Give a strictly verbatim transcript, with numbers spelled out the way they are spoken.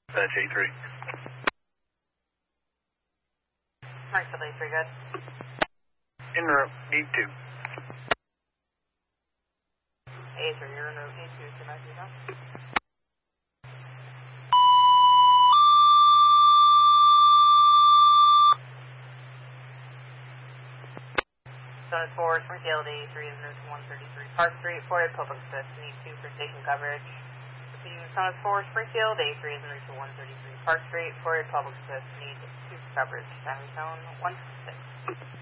That's A three. Marshall A three, good. En route, need two. A three, you're in route, need two, two nine three now. Sun four, Springfield A three is in route to one thirty-three Park Street, Ford Public Assist, need two for station coverage. Repeating, Sun four, Springfield A three is in route to one thirty-three Park Street, Ford Public Assist, need two for coverage. Time zone one six.